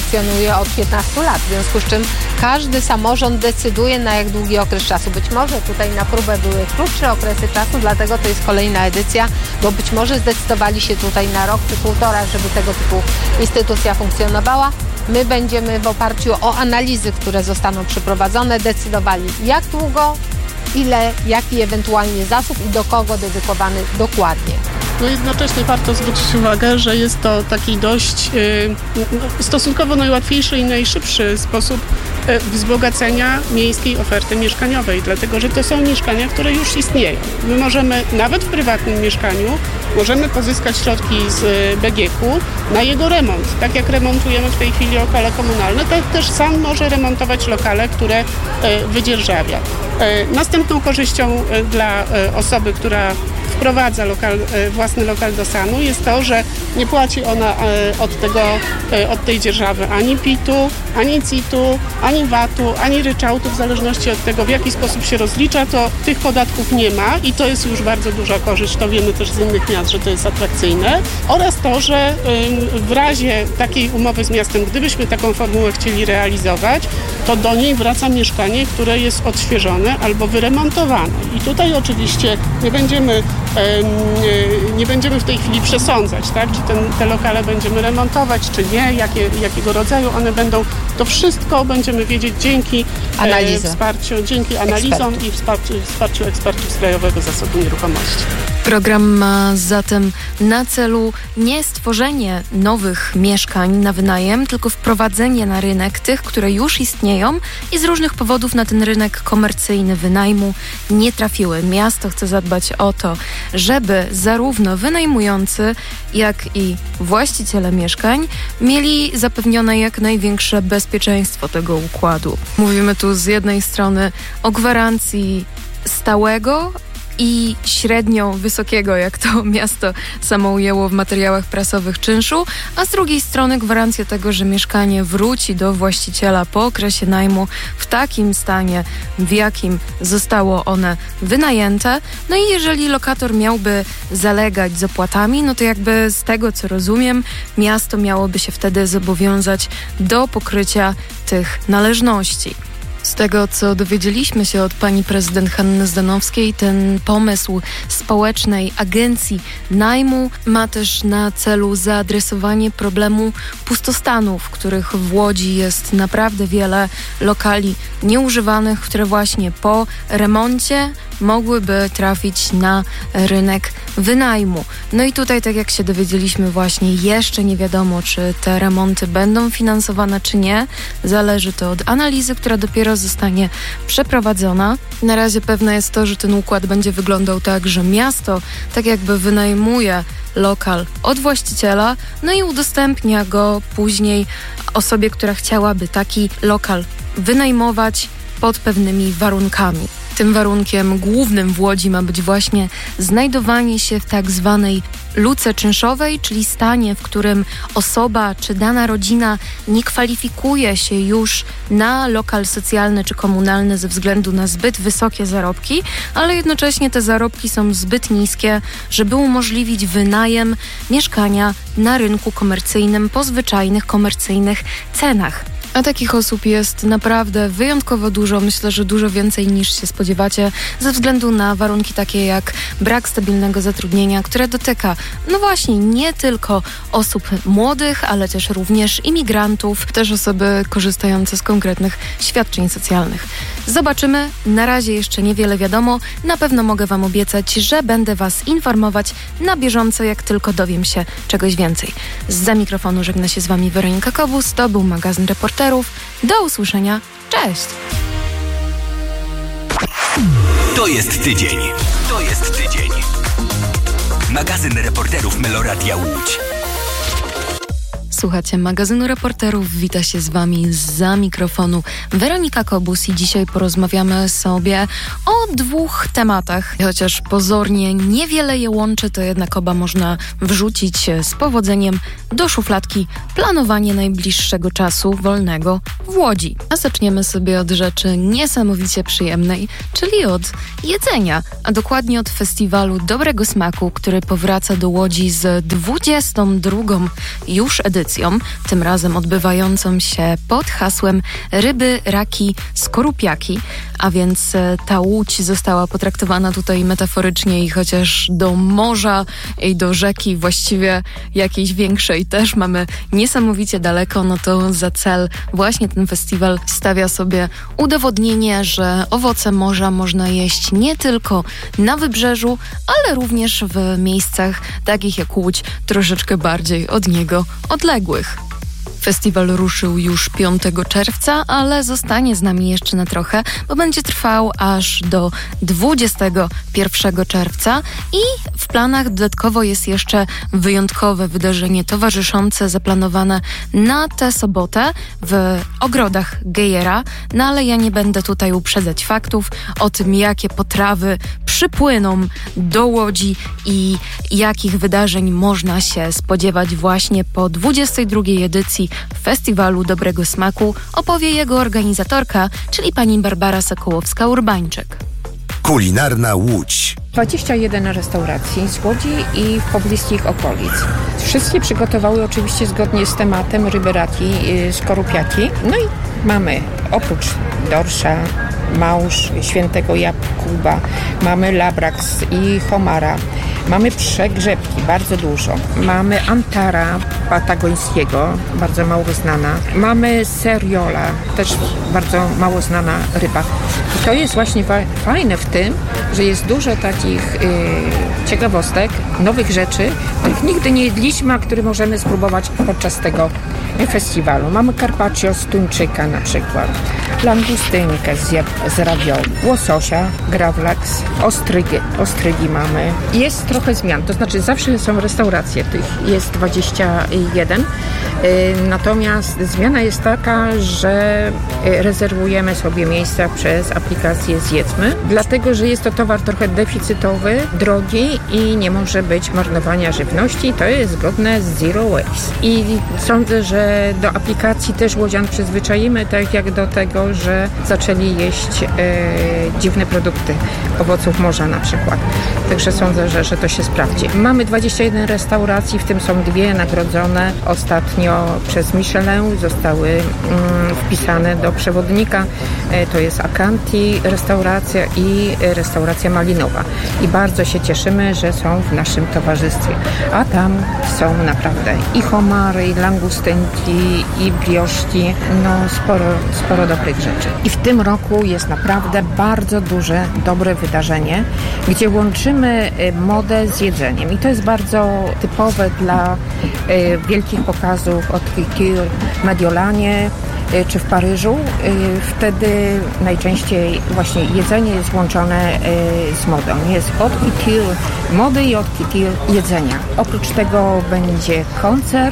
funkcjonuje od 15 lat, w związku z czym każdy samorząd decyduje, na jak długi okres czasu. Być może tutaj na próbę były krótsze okresy czasu, dlatego to jest kolejna edycja, bo być może zdecydowali się tutaj na rok czy półtora, żeby tego typu instytucja funkcjonowała. My będziemy w oparciu o analizy, które zostaną przeprowadzone, decydowali, jak długo, ile, jaki ewentualnie zasób i do kogo dedykowany dokładnie. No jednocześnie warto zwrócić uwagę, że jest to taki dość stosunkowo najłatwiejszy i najszybszy sposób wzbogacenia miejskiej oferty mieszkaniowej, dlatego że to są mieszkania, które już istnieją. My możemy nawet w prywatnym mieszkaniu możemy pozyskać środki z BGK-u na jego remont. Tak jak remontujemy w tej chwili lokale komunalne, tak też sam może remontować lokale, które wydzierżawia. Następną korzyścią dla osoby, która wprowadza własny lokal do SAN-u jest to, że nie płaci ona od tej dzierżawy ani PIT-u, ani CIT-u, ani VAT-u, ani ryczałtu, w zależności od tego, w jaki sposób się rozlicza, to tych podatków nie ma i to jest już bardzo duża korzyść, to wiemy też z innych miast, że to jest atrakcyjne. Oraz to, że w razie takiej umowy z miastem, gdybyśmy taką formułę chcieli realizować, to do niej wraca mieszkanie, które jest odświeżone albo wyremontowane. I tutaj oczywiście nie będziemy w tej chwili przesądzać, tak? Czy te lokale będziemy remontować, czy nie, jakiego rodzaju one będą. To wszystko będziemy wiedzieć dzięki analizom i wsparciu ekspertów z Krajowego Zasobu Nieruchomości. Program ma zatem na celu nie stworzenie nowych mieszkań na wynajem, tylko wprowadzenie na rynek tych, które już istnieją i z różnych powodów na ten rynek komercyjny wynajmu nie trafiły. Miasto chce zadbać o to, żeby zarówno wynajmujący, jak i właściciele mieszkań mieli zapewnione jak największe bezpieczeństwo tego układu. Mówimy tu z jednej strony o gwarancji stałego i średnio wysokiego, jak to miasto samo ujęło w materiałach prasowych, czynszu, a z drugiej strony gwarancja tego, że mieszkanie wróci do właściciela po okresie najmu w takim stanie, w jakim zostało one wynajęte. No i jeżeli lokator miałby zalegać z opłatami, no to jakby z tego, co rozumiem, miasto miałoby się wtedy zobowiązać do pokrycia tych należności. Z tego, co dowiedzieliśmy się od pani prezydent Hanny Zdanowskiej, ten pomysł społecznej agencji najmu ma też na celu zaadresowanie problemu pustostanów, których w Łodzi jest naprawdę wiele lokali nieużywanych, które właśnie po remoncie mogłyby trafić na rynek wynajmu. No i tutaj, tak jak się dowiedzieliśmy właśnie, jeszcze nie wiadomo, czy te remonty będą finansowane, czy nie. Zależy to od analizy, która dopiero zostanie przeprowadzona. Na razie pewne jest to, że ten układ będzie wyglądał tak, że miasto tak jakby wynajmuje lokal od właściciela, no i udostępnia go później osobie, która chciałaby taki lokal wynajmować pod pewnymi warunkami. Tym warunkiem głównym w Łodzi ma być właśnie znajdowanie się w tak zwanej luce czynszowej, czyli stanie, w którym osoba czy dana rodzina nie kwalifikuje się już na lokal socjalny czy komunalny ze względu na zbyt wysokie zarobki, ale jednocześnie te zarobki są zbyt niskie, żeby umożliwić wynajem mieszkania na rynku komercyjnym po zwyczajnych komercyjnych cenach. A takich osób jest naprawdę wyjątkowo dużo, myślę, że dużo więcej niż się spodziewacie, ze względu na warunki takie jak brak stabilnego zatrudnienia, które dotyka, no właśnie, nie tylko osób młodych, ale też również imigrantów, też osoby korzystające z konkretnych świadczeń socjalnych. Zobaczymy, na razie jeszcze niewiele wiadomo, na pewno mogę Wam obiecać, że będę Was informować na bieżąco, jak tylko dowiem się czegoś więcej. Zza mikrofonu żegna się z Wami Weronika Kobus, to był magazyn Reporterów. Do usłyszenia. Cześć! To jest tydzień. Magazyn Reporterów Meloradia Łódź. Słuchacie magazynu Reporterów, wita się z Wami zza mikrofonu Weronika Kobus i dzisiaj porozmawiamy sobie o dwóch tematach. Chociaż pozornie niewiele je łączy, to jednak oba można wrzucić z powodzeniem do szufladki planowanie najbliższego czasu wolnego w Łodzi. A zaczniemy sobie od rzeczy niesamowicie przyjemnej, czyli od jedzenia, a dokładnie od festiwalu Dobrego Smaku, który powraca do Łodzi z 22. już edycją. edycją, tym razem odbywającą się pod hasłem Ryby, raki, skorupiaki, a więc ta Łódź została potraktowana tutaj metaforycznie i chociaż do morza i do rzeki właściwie jakiejś większej też mamy niesamowicie daleko, no to za cel właśnie ten festiwal stawia sobie udowodnienie, że owoce morza można jeść nie tylko na wybrzeżu, ale również w miejscach takich jak Łódź, troszeczkę bardziej od niego odległych. Festiwal ruszył już 5 czerwca, ale zostanie z nami jeszcze na trochę, bo będzie trwał aż do 21 czerwca i w planach dodatkowo jest jeszcze wyjątkowe wydarzenie towarzyszące zaplanowane na tę sobotę w ogrodach Gejera, no ale ja nie będę tutaj uprzedzać faktów o tym, jakie potrawy przypłyną do Łodzi i jakich wydarzeń można się spodziewać właśnie po 22 edycji Festiwalu Dobrego Smaku, opowie jego organizatorka, czyli pani Barbara Sokołowska-Urbańczyk. Kulinarna Łódź. 21 restauracji z Łodzi i w pobliskich okolic. Wszystkie przygotowały oczywiście zgodnie z tematem ryby, raki, skorupiaki. No i mamy oprócz dorsza, małż świętego Jakuba, mamy labraks i homara, mamy przegrzebki, bardzo dużo, mamy antara patagońskiego, bardzo mało znana, mamy seriola, też bardzo mało znana ryba. I to jest właśnie fajne w tym, że jest dużo takich ciekawostek, nowych rzeczy, których nigdy nie jedliśmy, a które możemy spróbować podczas tego festiwalu. Mamy carpaccio z tuńczyka na przykład, langustynkę z ravioli, łososia, gravlax, ostrygi mamy. Jest trochę zmian, to znaczy zawsze są restauracje, tych jest 21, natomiast zmiana jest taka, że rezerwujemy sobie miejsca przez aplikację Zjedzmy, dlatego, że jest to towar trochę deficytowy, drogi i nie może być marnowania żywności, to jest zgodne z Zero Waste. I sądzę, że do aplikacji też łodzian przyzwyczaimy, tak jak do tego, że zaczęli jeść dziwne produkty, owoców morza na przykład. Także sądzę, że to się sprawdzi. Mamy 21 restauracji, w tym są 2 nagrodzone ostatnio przez Michelin, zostały wpisane do przewodnika. To jest Acanti restauracja i restauracja Malinowa. I bardzo się cieszymy, że są w naszym towarzystwie. A tam są naprawdę i homary, i langustynki, i brioszki, no sporo dobrych rzeczy. I w tym roku jest naprawdę bardzo duże, dobre wydarzenie, gdzie łączymy modę z jedzeniem. I to jest bardzo typowe dla wielkich pokazów od Couture w Mediolanie czy w Paryżu. Wtedy najczęściej właśnie jedzenie jest łączone z modą. Jest haute couture mody i haute couture jedzenia. Oprócz tego będzie koncert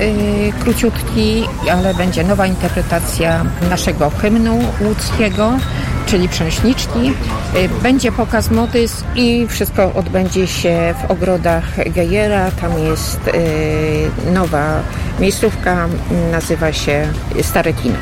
króciutki, ale będzie nowa interpretacja naszego hymnu łódzkiego, czyli Prząśniczki. Będzie pokaz mody i wszystko odbędzie się w ogrodach Gejera. Tam jest nowa miejscówka, nazywa się Stare Kino.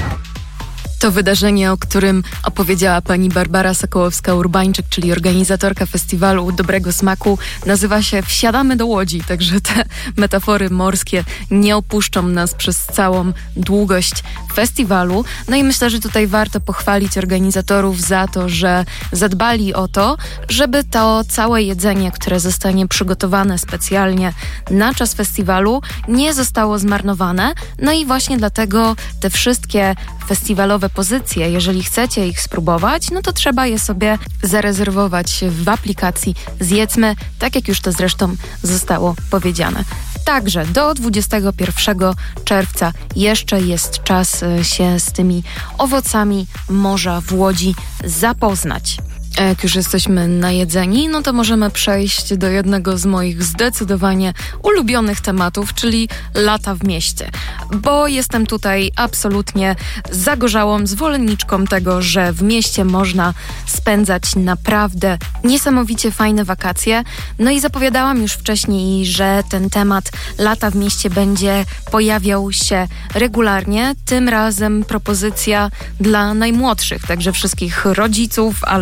To wydarzenie, o którym opowiedziała pani Barbara Sokołowska-Urbańczyk, czyli organizatorka festiwalu Dobrego Smaku, nazywa się Wsiadamy do Łodzi, także te metafory morskie nie opuszczą nas przez całą długość festiwalu. No i myślę, że tutaj warto pochwalić organizatorów za to, że zadbali o to, żeby to całe jedzenie, które zostanie przygotowane specjalnie na czas festiwalu, nie zostało zmarnowane. No i właśnie dlatego te wszystkie festiwalowe pozycje, jeżeli chcecie ich spróbować, no to trzeba je sobie zarezerwować w aplikacji Zjedzmy, tak jak już to zresztą zostało powiedziane. Także do 21 czerwca jeszcze jest czas się z tymi owocami morza w Łodzi zapoznać. A jak już jesteśmy najedzeni, no to możemy przejść do jednego z moich zdecydowanie ulubionych tematów, czyli lata w mieście. Bo jestem tutaj absolutnie zagorzałą zwolenniczką tego, że w mieście można spędzać naprawdę niesamowicie fajne wakacje. No i zapowiadałam już wcześniej, że ten temat lata w mieście będzie pojawiał się regularnie. Tym razem propozycja dla najmłodszych, także wszystkich rodziców, ale też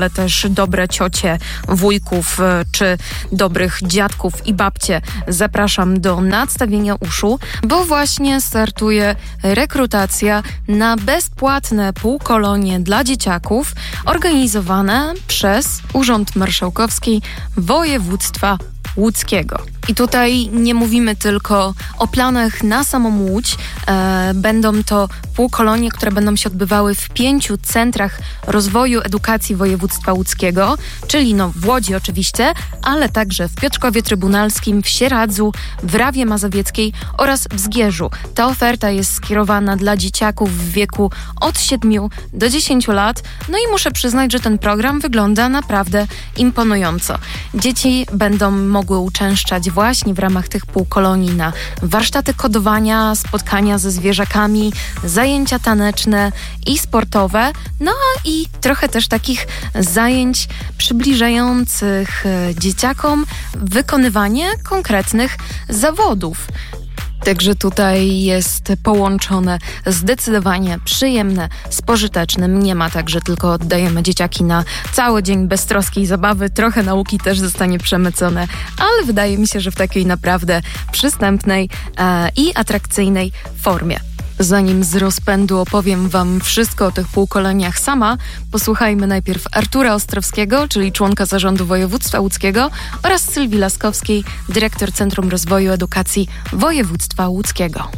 dobre ciocie, wujków czy dobrych dziadków i babcie zapraszam do nadstawienia uszu, bo właśnie startuje rekrutacja na bezpłatne półkolonie dla dzieciaków organizowane przez Urząd Marszałkowski Województwa Łódzkiego. I tutaj nie mówimy tylko o planach na samą Łódź. Będą to półkolonie, które będą się odbywały w 5 centrach rozwoju edukacji województwa łódzkiego, czyli w Łodzi oczywiście, ale także w Piotrkowie Trybunalskim, w Sieradzu, w Rawie Mazowieckiej oraz w Zgierzu. Ta oferta jest skierowana dla dzieciaków w wieku od 7 do 10 lat. No i muszę przyznać, że ten program wygląda naprawdę imponująco. Dzieci będą mogły uczęszczać właśnie w ramach tych półkolonii na warsztaty kodowania, spotkania ze zwierzakami, zajęcia taneczne i sportowe, i trochę też takich zajęć przybliżających dzieciakom wykonywanie konkretnych zawodów. Także tutaj jest połączone zdecydowanie przyjemne z pożytecznym. Nie ma tak, że tylko oddajemy dzieciaki na cały dzień beztroskiej zabawy. Trochę nauki też zostanie przemycone, ale wydaje mi się, że w takiej naprawdę przystępnej i atrakcyjnej formie. Zanim z rozpędu opowiem Wam wszystko o tych półkoloniach sama, posłuchajmy najpierw Artura Ostrowskiego, czyli członka Zarządu Województwa Łódzkiego, oraz Sylwii Laskowskiej, dyrektor Centrum Rozwoju Edukacji Województwa Łódzkiego.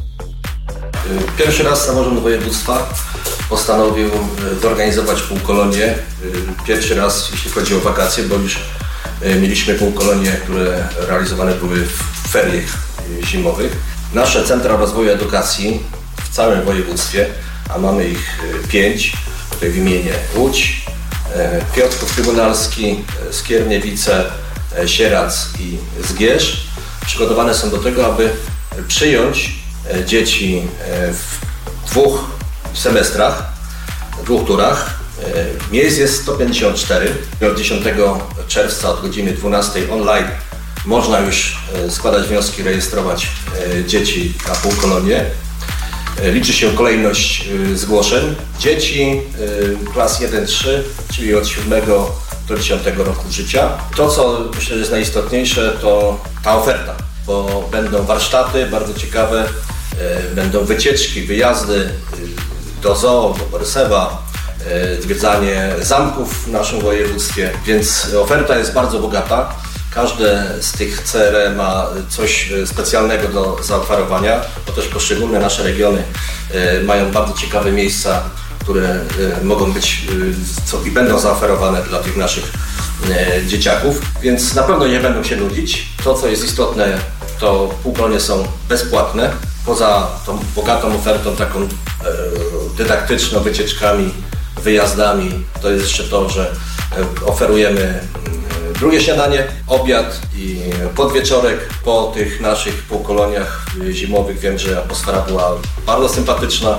Pierwszy raz samorząd województwa postanowił zorganizować półkolonie. Pierwszy raz, jeśli chodzi o wakacje, bo już mieliśmy półkolonie, które realizowane były w feriach zimowych. Nasze Centra Rozwoju Edukacji w całym województwie, a mamy ich 5, tutaj wymienię Łódź, Piotrków Trybunalski, Skierniewice, Sieradz i Zgierz, przygotowane są do tego, aby przyjąć dzieci w 2 semestrach, 2 turach. Miejsc jest 154. Od 10 czerwca od godziny 12 online można już składać wnioski, rejestrować dzieci na półkolonie. Liczy się kolejność zgłoszeń. Dzieci klas 1-3, czyli od 7 do 10 roku życia. To, co myślę, że jest najistotniejsze, to ta oferta, bo będą warsztaty bardzo ciekawe, będą wycieczki, wyjazdy do zoo, do Borysewa, zwiedzanie zamków w naszym województwie, więc oferta jest bardzo bogata. Każde z tych CRE ma coś specjalnego do zaoferowania, bo też poszczególne nasze regiony mają bardzo ciekawe miejsca, które mogą być i będą zaoferowane dla tych naszych dzieciaków, więc na pewno nie będą się nudzić. To, co jest istotne, to półkolonie są bezpłatne. Poza tą bogatą ofertą taką dydaktyczną, wycieczkami, wyjazdami, to jest jeszcze to, że oferujemy drugie śniadanie, obiad i podwieczorek. Po tych naszych półkoloniach zimowych wiem, że atmosfera była bardzo sympatyczna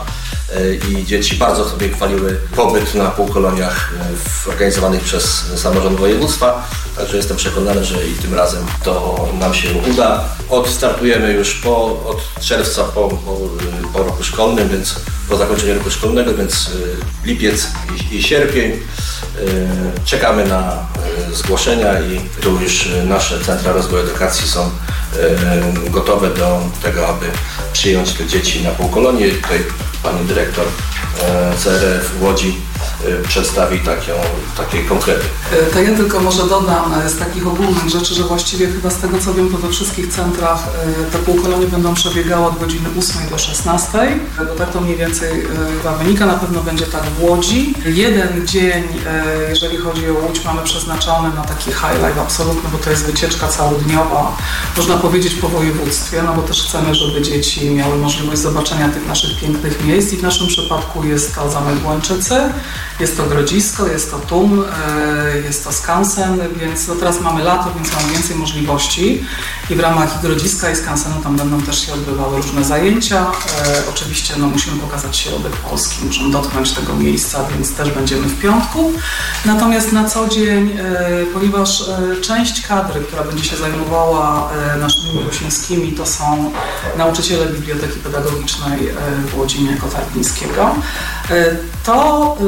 i dzieci bardzo sobie chwaliły pobyt na półkoloniach organizowanych przez samorząd województwa. Także jestem przekonany, że i tym razem to nam się uda. Odstartujemy już od czerwca po roku szkolnym, więc po zakończeniu roku szkolnego, więc lipiec i sierpień. Czekamy na zgłoszenia i tu już nasze Centra Rozwoju Edukacji są gotowe do tego, aby przyjąć te dzieci na półkolonie. Tutaj pani dyrektor CRF w Łodzi przedstawi takie konkrety. To ja tylko może dodam z takich ogólnych rzeczy, że właściwie chyba z tego co wiem, to we wszystkich centrach te półkolonie będą przebiegały od godziny 8 do 16. Bo tak to mniej więcej chyba wynika, na pewno będzie tak w Łodzi. Jeden dzień, jeżeli chodzi o Łódź, mamy przeznaczony na taki highlight absolutny, bo to jest wycieczka całodniowa, można powiedzieć po województwie, no bo też chcemy, żeby dzieci miały możliwość zobaczenia tych naszych pięknych miejsc i w naszym przypadku jest to Zamek Błańczycy, jest to Grodzisko, jest to Tum, jest to skansen, więc teraz mamy lato, więc mamy więcej możliwości i w ramach i Grodziska i skansenu tam będą też się odbywały różne zajęcia. Oczywiście musimy pokazać środek Polski, muszą dotknąć tego miejsca, więc też będziemy w piątku. Natomiast na co dzień, ponieważ część kadry, która będzie się zajmowała naszymi miłosieńskimi, to są nauczyciele Biblioteki Pedagogicznej Włodzimierza Tarpińskiego, to będziemy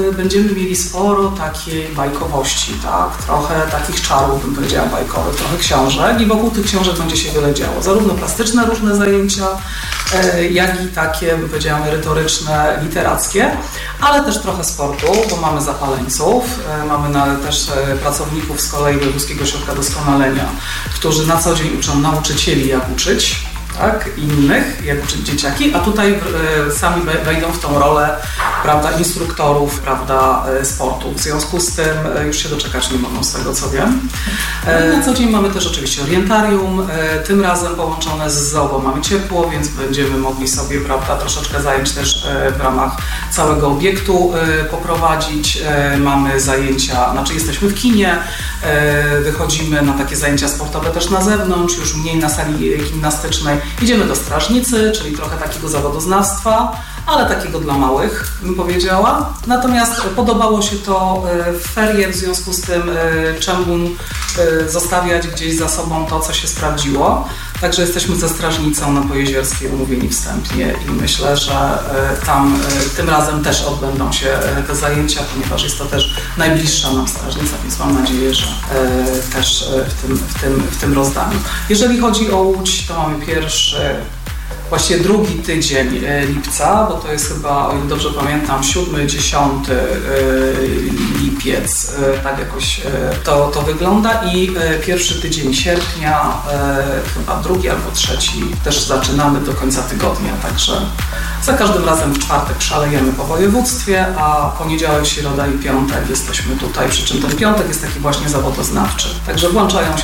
będziemy mieli sporo takiej bajkowości, tak? Trochę takich czarów, bym powiedziała, bajkowych, trochę książek i wokół tych książek będzie się wiele działo. Zarówno plastyczne różne zajęcia, jak i takie, bym powiedziała, merytoryczne, literackie, ale też trochę sportu, bo mamy zapaleńców, mamy też pracowników z kolei Wojewódzkiego Ośrodka Doskonalenia, którzy na co dzień uczą nauczycieli, jak uczyć, tak, innych, jak uczyć dzieciaki, a tutaj sami wejdą w tą rolę, prawda, instruktorów, prawda, sportu. W związku z tym już się doczekać nie mogą, z tego co wiem. Na co dzień mamy też oczywiście orientarium, tym razem połączone z zoo, bo mamy ciepło, więc będziemy mogli sobie, prawda, troszeczkę zajęć też w ramach całego obiektu poprowadzić. Mamy zajęcia, znaczy jesteśmy w kinie, wychodzimy na takie zajęcia sportowe też na zewnątrz, już mniej na sali gimnastycznej. Idziemy do strażnicy, czyli trochę takiego zawodoznawstwa, ale takiego dla małych, bym powiedziała. Natomiast podobało się to w ferie, w związku z tym czemu zostawiać gdzieś za sobą to, co się sprawdziło. Także jesteśmy ze strażnicą na Pojezierskiej umówieni wstępnie i myślę, że tam tym razem też odbędą się te zajęcia, ponieważ jest to też najbliższa nam strażnica, więc mam nadzieję, że też w tym rozdaniu. Jeżeli chodzi o Łódź, to mamy właściwie drugi tydzień lipca, bo to jest chyba, o ile dobrze pamiętam, 7-10 lipiec, tak jakoś to wygląda i pierwszy tydzień sierpnia, chyba drugi albo trzeci, też zaczynamy do końca tygodnia, także za każdym razem w czwartek szalejemy po województwie, a poniedziałek, środa i piątek jesteśmy tutaj, przy czym ten piątek jest taki właśnie zawodoznawczy. Także włączają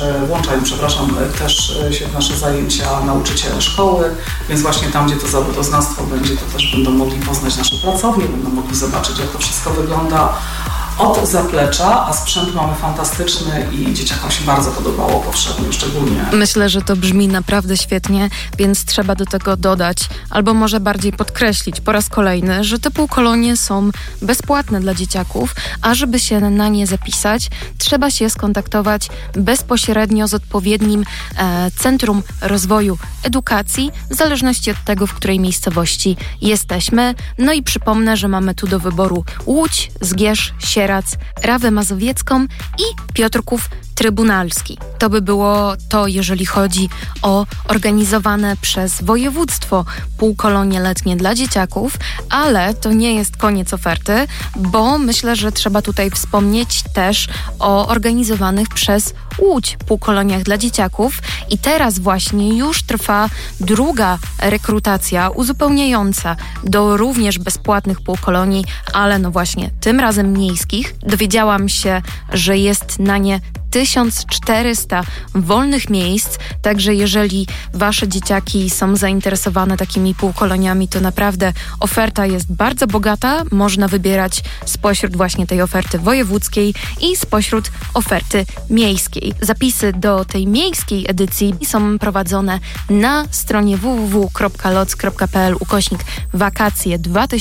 też się w nasze zajęcia nauczyciele szkoły, więc właśnie tam, gdzie to zawodoznawstwo będzie, to też będą mogli poznać nasze pracownie, będą mogli zobaczyć, jak to wszystko wygląda od zaplecza, a sprzęt mamy fantastyczny i dzieciakom się bardzo podobało poprzednio, szczególnie. Myślę, że to brzmi naprawdę świetnie, więc trzeba do tego dodać, albo może bardziej podkreślić po raz kolejny, że te półkolonie są bezpłatne dla dzieciaków, a żeby się na nie zapisać, trzeba się skontaktować bezpośrednio z odpowiednim Centrum Rozwoju Edukacji, w zależności od tego, w której miejscowości jesteśmy. No i przypomnę, że mamy tu do wyboru Łódź, Zgierz, Sieradz, Rawę Mazowiecką i Piotrków Trybunalski. To by było to, jeżeli chodzi o organizowane przez województwo półkolonie letnie dla dzieciaków, ale to nie jest koniec oferty, bo myślę, że trzeba tutaj wspomnieć też o organizowanych przez Łódź półkoloniach dla dzieciaków i teraz właśnie już trwa druga rekrutacja uzupełniająca do również bezpłatnych półkolonii, ale no właśnie tym razem miejskich. Dowiedziałam się, że jest na nie 1400 wolnych miejsc, także jeżeli wasze dzieciaki są zainteresowane takimi półkoloniami, to naprawdę oferta jest bardzo bogata. Można wybierać spośród właśnie tej oferty wojewódzkiej i spośród oferty miejskiej. Zapisy do tej miejskiej edycji są prowadzone na stronie www.loc.pl/wakacje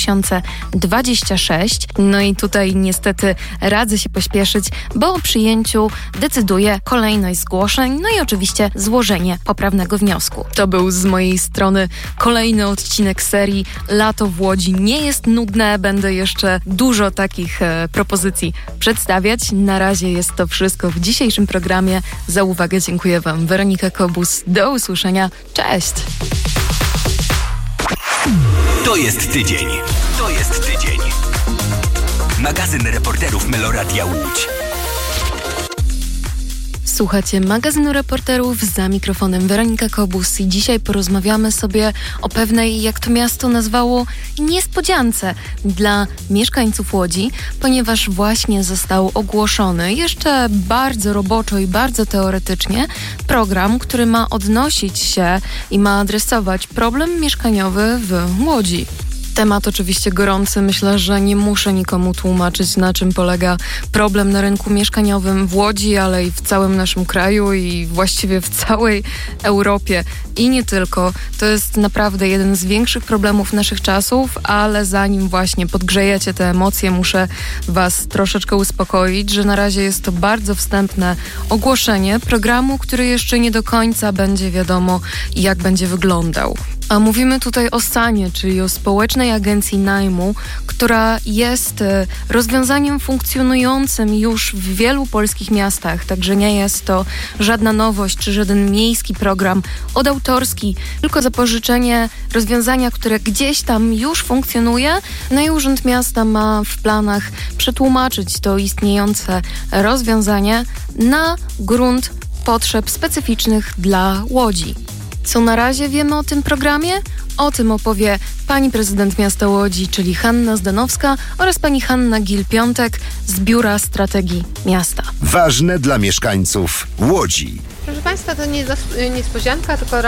2026. No i tutaj niestety radzę się pośpieszyć, bo o przyjęciu decyduje kolejność zgłoszeń, no i oczywiście złożenie poprawnego wniosku. To był z mojej strony kolejny odcinek serii Lato w Łodzi nie jest nudne. Będę jeszcze dużo takich propozycji przedstawiać. Na razie jest to wszystko w dzisiejszym programie. Za uwagę dziękuję Wam. Weronika Kobus. Do usłyszenia. Cześć! To jest tydzień. To jest tydzień. Magazyn reporterów Meloradia Łódź. Słuchacie magazynu reporterów, za mikrofonem Weronika Kobus i dzisiaj porozmawiamy sobie o pewnej, jak to miasto nazwało, niespodziance dla mieszkańców Łodzi, ponieważ właśnie został ogłoszony jeszcze bardzo roboczo i bardzo teoretycznie program, który ma odnosić się i ma adresować problem mieszkaniowy w Łodzi. Temat oczywiście gorący. Myślę, że nie muszę nikomu tłumaczyć, na czym polega problem na rynku mieszkaniowym w Łodzi, ale i w całym naszym kraju i właściwie w całej Europie. i nie tylko. To jest naprawdę jeden z większych problemów naszych czasów, ale zanim właśnie podgrzejecie te emocje, muszę Was troszeczkę uspokoić, że na razie jest to bardzo wstępne ogłoszenie programu, który jeszcze nie do końca będzie wiadomo, jak będzie wyglądał. A mówimy tutaj o SAN-ie, czyli o Społecznej Agencji Najmu, która jest rozwiązaniem funkcjonującym już w wielu polskich miastach, także nie jest to żadna nowość czy żaden miejski program odautorski, tylko zapożyczenie rozwiązania, które gdzieś tam już funkcjonuje. No i Urząd Miasta ma w planach przetłumaczyć to istniejące rozwiązanie na grunt potrzeb specyficznych dla Łodzi. Co na razie wiemy o tym programie? O tym opowie pani prezydent miasta Łodzi, czyli Hanna Zdanowska, oraz pani Hanna Gil-Piątek z Biura Strategii Miasta. Ważne dla mieszkańców Łodzi. Proszę Państwa, to nie niespodzianka, tylko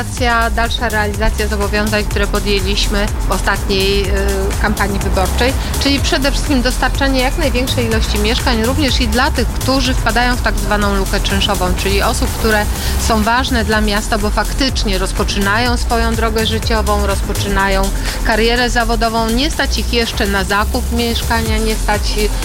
dalsza realizacja zobowiązań, które podjęliśmy w ostatniej kampanii wyborczej, czyli przede wszystkim dostarczanie jak największej ilości mieszkań, również i dla tych, którzy wpadają w tak zwaną lukę czynszową, czyli osób, które są ważne dla miasta, bo faktycznie rozpoczynają swoją drogę życiową, rozpoczynają karierę zawodową, nie stać ich jeszcze na zakup mieszkania, nie stać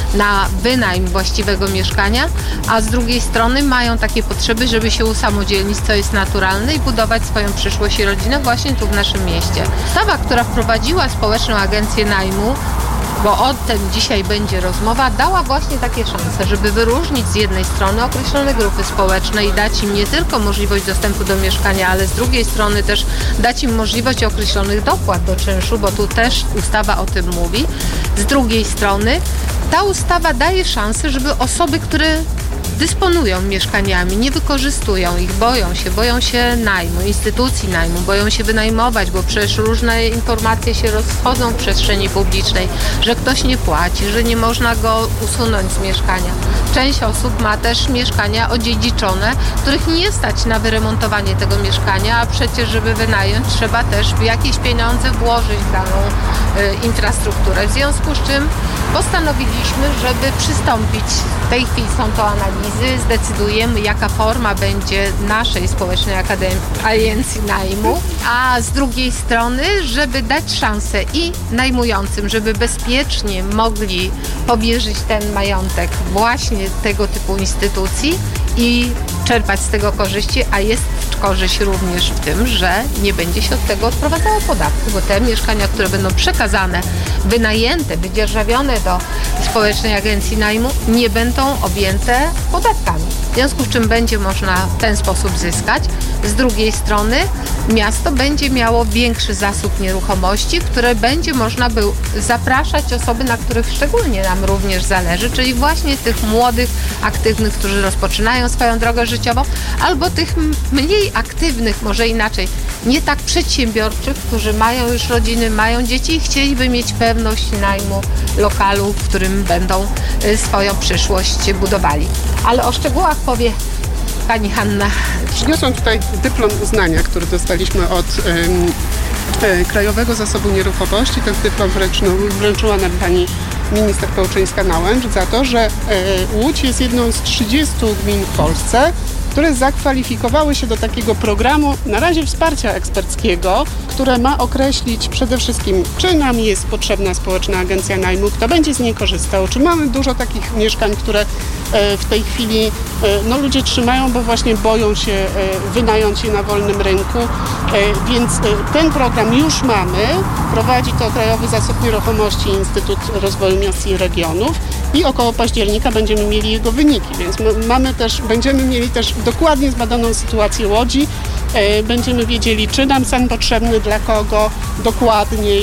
na wynajem właściwego mieszkania, a z drugiej strony mają takie potrzeby, żeby się usamodzielnić, co jest naturalne, i budować swoją przyszłość i rodzinę właśnie tu w naszym mieście. Ustawa, która wprowadziła Społeczną Agencję Najmu, bo o tym dzisiaj będzie rozmowa, dała właśnie takie szanse, żeby wyróżnić z jednej strony określone grupy społeczne i dać im nie tylko możliwość dostępu do mieszkania, ale z drugiej strony też dać im możliwość określonych dopłat do czynszu, bo tu też ustawa o tym mówi. Z drugiej strony ta ustawa daje szansę, żeby osoby, które dysponują mieszkaniami, nie wykorzystują ich, boją się najmu, instytucji najmu, boją się wynajmować, bo przecież różne informacje się rozchodzą w przestrzeni publicznej, że ktoś nie płaci, że nie można go usunąć z mieszkania. Część osób ma też mieszkania odziedziczone, których nie stać na wyremontowanie tego mieszkania, a przecież żeby wynająć, trzeba też jakieś pieniądze włożyć w daną infrastrukturę. W związku z czym postanowiliśmy, żeby przystąpić, w tej chwili są to analizy, zdecydujemy, jaka forma będzie naszej Społecznej Agencji Najmu, a z drugiej strony, żeby dać szansę i najmującym, żeby bezpiecznie mogli powierzyć ten majątek właśnie tego typu instytucji i czerpać z tego korzyści, a jest korzyść również w tym, że nie będzie się od tego odprowadzało podatku, bo te mieszkania, które będą przekazane, wynajęte, wydzierżawione do Społecznej Agencji Najmu, nie będą objęte podatkami. W związku z czym będzie można w ten sposób zyskać. Z drugiej strony miasto będzie miało większy zasób nieruchomości, w które będzie można zapraszać osoby, na których szczególnie nam również zależy, czyli właśnie tych młodych, aktywnych, którzy rozpoczynają swoją drogę życiową, albo tych mniej aktywnych, może inaczej, nie tak przedsiębiorczych, którzy mają już rodziny, mają dzieci i chcieliby mieć pewność najmu lokalu, w którym będą swoją przyszłość budowali. Ale o szczegółach powie pani Hanna. Przyniosłam tutaj dyplom uznania, który dostaliśmy od Krajowego Zasobu Nieruchomości. Ten dyplom wręczyła nam pani minister Pełczyńska-Nałęcz za to, że Łódź jest jedną z 30 gmin w Polsce, które zakwalifikowały się do takiego programu, na razie wsparcia eksperckiego, które ma określić przede wszystkim, czy nam jest potrzebna Społeczna Agencja Najmu, kto będzie z niej korzystał, czy mamy dużo takich mieszkań, które w tej chwili ludzie trzymają, bo właśnie boją się wynająć je na wolnym rynku, więc ten program już mamy, prowadzi to Krajowy Zasób Nieruchomości i Instytut Rozwoju Miast i Regionów i około października będziemy mieli jego wyniki, więc będziemy mieli też dokładnie zbadaną sytuację Łodzi, będziemy wiedzieli, czy nam SAN potrzebny, dla kogo, dokładnie,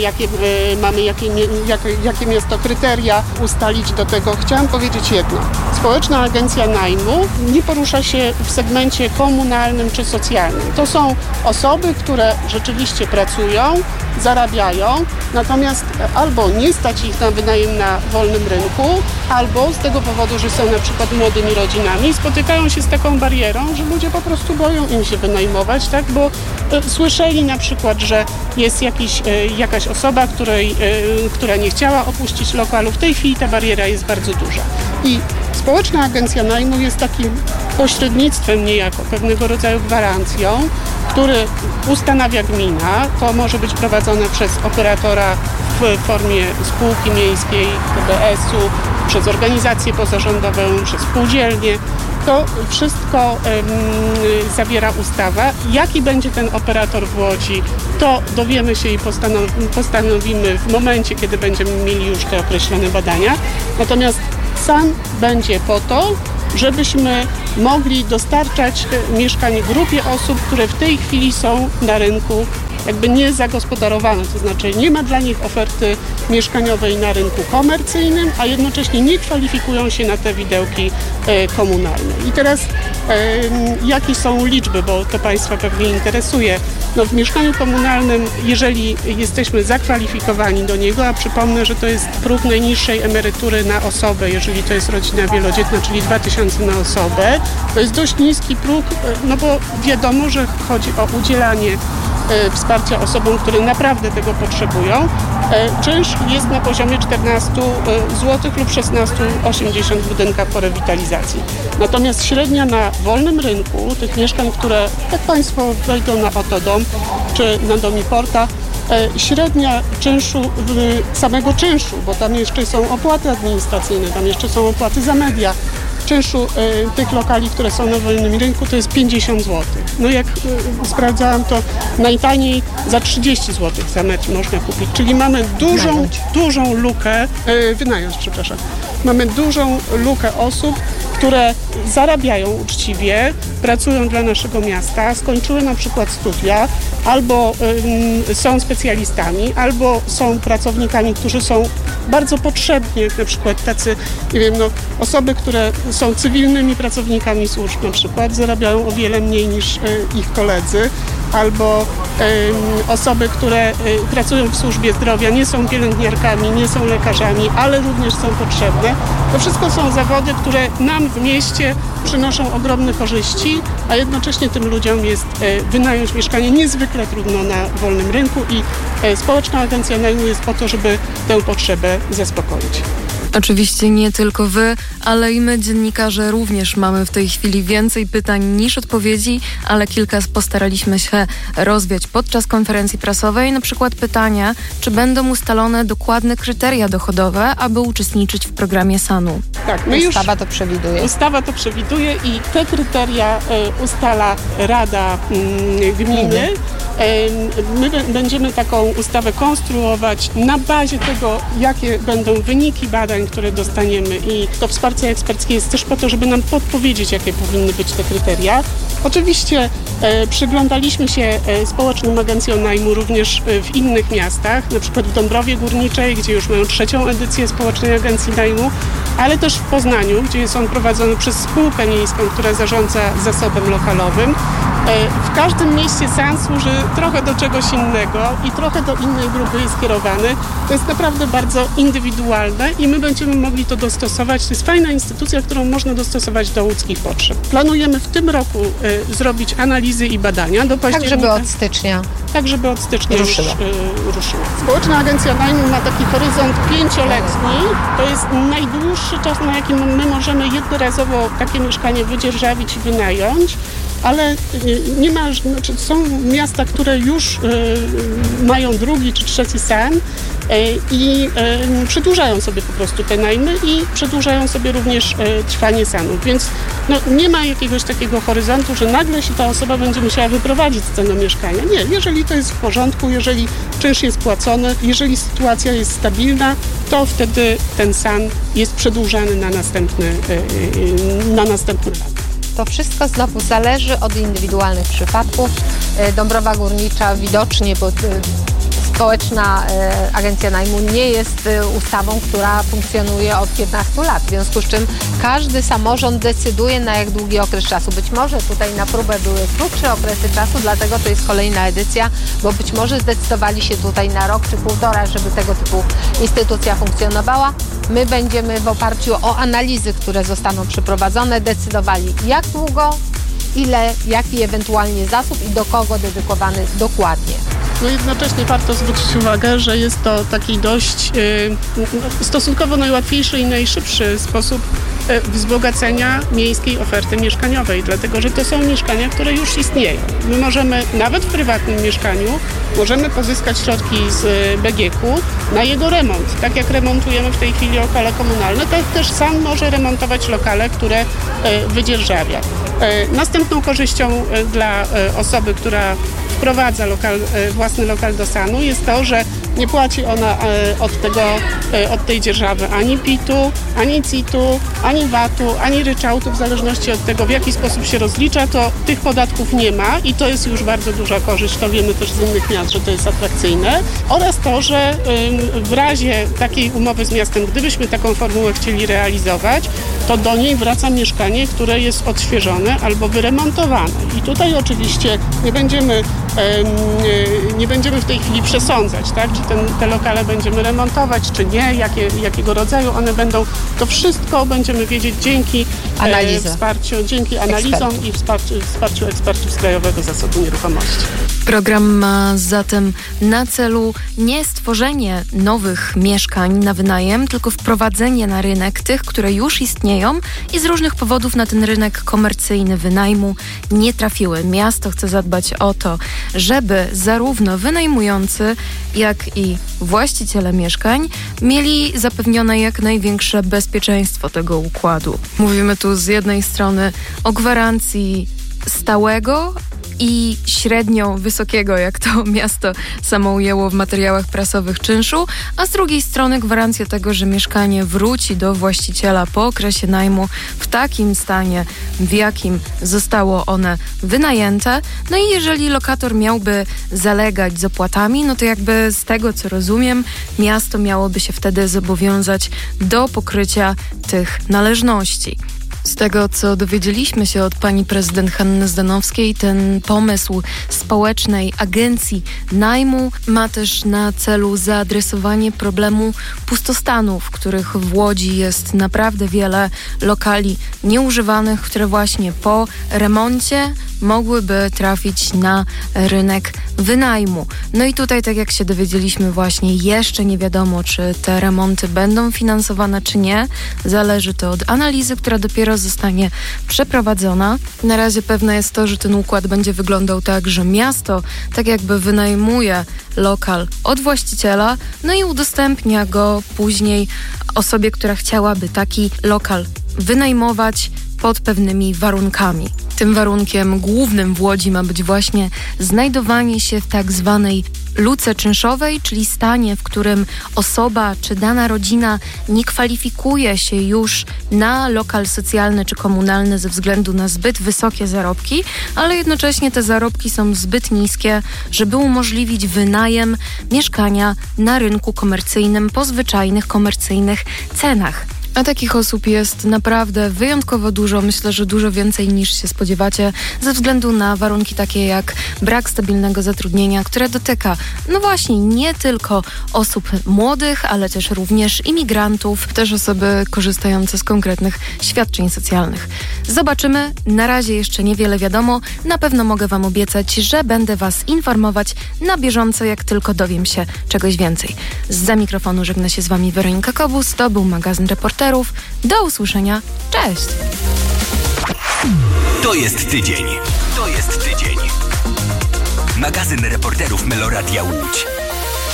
jakie miasto kryteria ustalić do tego. Chciałam powiedzieć jedno. Społeczna Agencja Najmu nie porusza się w segmencie komunalnym czy socjalnym. To są osoby, które rzeczywiście pracują, zarabiają, natomiast albo nie stać ich na wynajem na wolnym rynku, albo z tego powodu, że są na przykład młodymi rodzinami, spotykają się z taką barierą, że ludzie po prostu boją im się wynajmować, tak? Bo słyszeli na przykład, że jest jakaś osoba, która nie chciała opuścić lokalu. W tej chwili ta bariera jest bardzo duża. I Społeczna Agencja Najmu jest takim pośrednictwem niejako, pewnego rodzaju gwarancją, który ustanawia gmina. To może być prowadzone przez operatora w formie spółki miejskiej, TBS-u, przez organizację pozarządową, przez spółdzielnię. To wszystko zawiera ustawa. Jaki będzie ten operator w Łodzi, to dowiemy się i postanowimy w momencie, kiedy będziemy mieli już te określone badania. Natomiast SAN będzie po to, żebyśmy mogli dostarczać mieszkań grupie osób, które w tej chwili są na rynku jakby niezagospodarowane, to znaczy nie ma dla nich oferty mieszkaniowej na rynku komercyjnym, a jednocześnie nie kwalifikują się na te widełki komunalne. I teraz jakie są liczby, bo to Państwa pewnie interesuje. No w mieszkaniu komunalnym, jeżeli jesteśmy zakwalifikowani do niego, a przypomnę, że to jest próg najniższej emerytury na osobę, jeżeli to jest rodzina wielodzietna, czyli 2000 na osobę, to jest dość niski próg, no bo wiadomo, że chodzi o udzielanie wsparcia osobom, które naprawdę tego potrzebują. Czynsz jest na poziomie 14 zł lub 16,80 w budynkach po rewitalizacji. Natomiast średnia na wolnym rynku tych mieszkań, które jak Państwo wejdą na Otodom czy na Domiporta, średnia czynszu, samego czynszu, bo tam jeszcze są opłaty administracyjne, tam jeszcze są opłaty za media, czynszu tych lokali, które są na wolnym rynku, to jest 50 zł. No jak sprawdzałam, to najtaniej za 30 zł za metr można kupić. Czyli mamy dużą lukę, mamy dużą lukę osób, które zarabiają uczciwie, pracują dla naszego miasta, skończyły na przykład studia, albo są specjalistami, albo są pracownikami, którzy są bardzo potrzebni, jak na przykład tacy, nie wiem, no, osoby, które są cywilnymi pracownikami służb na przykład, zarabiają o wiele mniej niż ich koledzy, albo osoby, które pracują w służbie zdrowia, nie są pielęgniarkami, nie są lekarzami, ale również są potrzebne. To wszystko są zawody, które nam w mieście przynoszą ogromne korzyści, a jednocześnie tym ludziom jest wynająć mieszkanie niezwykle trudno na wolnym rynku i Społeczna Agencja Najmu jest po to, żeby tę potrzebę zaspokoić. Oczywiście nie tylko wy, ale i my, dziennikarze, również mamy w tej chwili więcej pytań niż odpowiedzi, ale kilka postaraliśmy się rozwiać podczas konferencji prasowej. Na przykład pytania, czy będą ustalone dokładne kryteria dochodowe, aby uczestniczyć w programie SAN-u. Tak, Ustawa to przewiduje. Ustawa to przewiduje i te kryteria ustala Rada Gminy. My będziemy taką ustawę konstruować na bazie tego, jakie będą wyniki badań, które dostaniemy, i to wsparcie eksperckie jest też po to, żeby nam podpowiedzieć, jakie powinny być te kryteria. Oczywiście przyglądaliśmy się społecznym agencjom najmu również w innych miastach, na przykład w Dąbrowie Górniczej, gdzie już mają 3. edycję społecznej agencji najmu, ale też w Poznaniu, gdzie jest on prowadzony przez spółkę miejską, która zarządza zasobem lokalowym. W każdym mieście SAN służy trochę do czegoś innego i trochę do innej grupy jest skierowany. To jest naprawdę bardzo indywidualne i my będziemy mogli to dostosować. To jest fajna instytucja, którą można dostosować do łódzkich potrzeb. Planujemy w tym roku zrobić analizy i badania do października. Tak, żeby od stycznia ruszyła. Społeczna Agencja Najmu ma taki horyzont 5-letni. To jest najdłuższy czas, na jaki my możemy jednorazowo takie mieszkanie wydzierżawić i wynająć. Ale nie ma, znaczy są miasta, które już mają 2. czy 3. SAN i przedłużają sobie po prostu te najmy i przedłużają sobie również trwanie SAN-u. Więc no, nie ma jakiegoś takiego horyzontu, że nagle się ta osoba będzie musiała wyprowadzić z tego mieszkania. Nie, jeżeli to jest w porządku, jeżeli czynsz jest płacony, jeżeli sytuacja jest stabilna, to wtedy ten SAN jest przedłużany na następny lat. To wszystko znowu zależy od indywidualnych przypadków. Dąbrowa Górnicza widocznie, bo Społeczna Agencja Najmu nie jest ustawą, która funkcjonuje od 15 lat, w związku z czym każdy samorząd decyduje, na jak długi okres czasu. Być może tutaj na próbę były krótsze okresy czasu, dlatego to jest kolejna edycja, bo być może zdecydowali się tutaj na rok czy 1,5, żeby tego typu instytucja funkcjonowała. My będziemy w oparciu o analizy, które zostaną przeprowadzone, decydowali, jak długo, ile, jaki ewentualnie zasób i do kogo dedykowany dokładnie. No jednocześnie warto zwrócić uwagę, że jest to taki dość stosunkowo najłatwiejszy i najszybszy sposób wzbogacenia miejskiej oferty mieszkaniowej, dlatego że to są mieszkania, które już istnieją. My możemy nawet w prywatnym mieszkaniu pozyskać środki z BGK-u na jego remont. Tak jak remontujemy w tej chwili lokale komunalne, tak też sam może remontować lokale, które wydzierżawia. Następną korzyścią dla osoby, która wprowadza własny lokal do SAN-u jest to, że nie płaci ona od tej dzierżawy ani PIT-u, ani CIT-u, ani VAT-u, ani ryczałtu, w zależności od tego, w jaki sposób się rozlicza, to tych podatków nie ma i to jest już bardzo duża korzyść, to wiemy też z innych miast, że to jest atrakcyjne, oraz to, że w razie takiej umowy z miastem, gdybyśmy taką formułę chcieli realizować, to do niej wraca mieszkanie, które jest odświeżone albo wyremontowane. I tutaj oczywiście nie będziemy w tej chwili przesądzać, tak? Czy te lokale będziemy remontować, czy nie, jakiego rodzaju one będą. To wszystko będziemy wiedzieć dzięki analizom i wsparciu ekspertów z Krajowego Zasobu Nieruchomości. Program ma zatem na celu nie stworzenie nowych mieszkań na wynajem, tylko wprowadzenie na rynek tych, które już istnieją i z różnych powodów na ten rynek komercyjny wynajmu nie trafiły. Miasto chce zadbać o to, żeby zarówno wynajmujący, jak i właściciele mieszkań mieli zapewnione jak największe bezpieczeństwo tego układu. Mówimy tu z jednej strony o gwarancji stałego i średnio wysokiego, jak to miasto samo ujęło w materiałach prasowych, czynszu, a z drugiej strony gwarancja tego, że mieszkanie wróci do właściciela po okresie najmu w takim stanie, w jakim zostało one wynajęte. No i jeżeli lokator miałby zalegać z opłatami, no to jakby z tego, co rozumiem, miasto miałoby się wtedy zobowiązać do pokrycia tych należności. Z tego, co dowiedzieliśmy się od pani prezydent Hanny Zdanowskiej, ten pomysł społecznej agencji najmu ma też na celu zaadresowanie problemu pustostanów, których w Łodzi jest naprawdę wiele lokali nieużywanych, które właśnie po remoncie mogłyby trafić na rynek wynajmu. No i tutaj, tak jak się dowiedzieliśmy właśnie, jeszcze nie wiadomo, czy te remonty będą finansowane, czy nie. Zależy to od analizy, która dopiero zostanie przeprowadzona. Na razie pewne jest to, że ten układ będzie wyglądał tak, że miasto tak jakby wynajmuje lokal od właściciela, no i udostępnia go później osobie, która chciałaby taki lokal wynajmować pod pewnymi warunkami. Tym warunkiem głównym w Łodzi ma być właśnie znajdowanie się w tak zwanej luce czynszowej, czyli stanie, w którym osoba czy dana rodzina nie kwalifikuje się już na lokal socjalny czy komunalny ze względu na zbyt wysokie zarobki, ale jednocześnie te zarobki są zbyt niskie, żeby umożliwić wynajem mieszkania na rynku komercyjnym po zwyczajnych komercyjnych cenach. A takich osób jest naprawdę wyjątkowo dużo, myślę, że dużo więcej niż się spodziewacie, ze względu na warunki takie jak brak stabilnego zatrudnienia, które dotyka, no właśnie, nie tylko osób młodych, ale też również imigrantów, też osoby korzystające z konkretnych świadczeń socjalnych. Zobaczymy, na razie jeszcze niewiele wiadomo, na pewno mogę Wam obiecać, że będę Was informować na bieżąco, jak tylko dowiem się czegoś więcej. Zza mikrofonu żegna się z Wami Weronika Kobus, to był magazyn Reporterów. Do usłyszenia. Cześć! To jest tydzień. Magazyn Reporterów Meloradia Łódź.